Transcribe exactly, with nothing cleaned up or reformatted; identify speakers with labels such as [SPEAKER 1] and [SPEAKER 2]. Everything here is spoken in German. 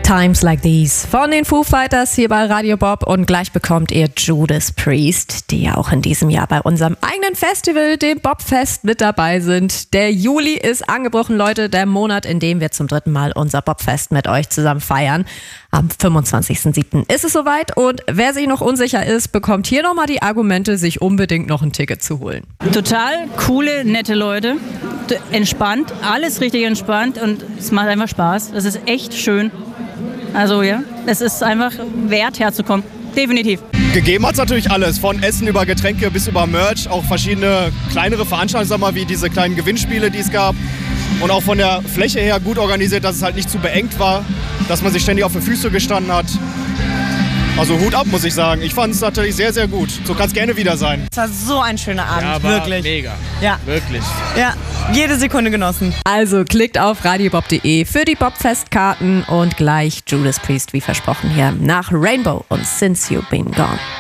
[SPEAKER 1] Times Like These von den Foo Fighters hier bei Radio Bob und gleich bekommt ihr Judas Priest, die ja auch in diesem Jahr bei unserem eigenen Festival, dem Bobfest, mit dabei sind. Der Juli ist angebrochen, Leute, der Monat, in dem wir zum dritten Mal unser Bobfest mit euch zusammen feiern. Am fünfundzwanzigsten siebten ist es soweit und wer sich noch unsicher ist, bekommt hier nochmal die Argumente, sich unbedingt noch ein Ticket zu holen.
[SPEAKER 2] Total coole, nette Leute, entspannt, alles richtig entspannt und es macht einfach Spaß. Es ist echt schön. Also ja, es ist einfach wert herzukommen, definitiv.
[SPEAKER 3] Gegeben hat es natürlich alles, von Essen über Getränke bis über Merch, auch verschiedene kleinere Veranstaltungen, sag mal, wie diese kleinen Gewinnspiele, die es gab. Und auch von der Fläche her gut organisiert, dass es halt nicht zu beengt war, dass man sich ständig auf die Füße gestanden hat. Also Hut ab, muss ich sagen. Ich fand es natürlich sehr, sehr gut. So kann es gerne wieder sein.
[SPEAKER 4] Es war so ein schöner Abend,
[SPEAKER 5] ja, war
[SPEAKER 4] wirklich.
[SPEAKER 5] Mega.
[SPEAKER 4] Ja.
[SPEAKER 5] Wirklich.
[SPEAKER 4] Ja, jede Sekunde genossen.
[SPEAKER 1] Also klickt auf radiobob punkt de für die Bobfestkarten und gleich Judas Priest, wie versprochen, hier nach Rainbow und Since You've Been Gone.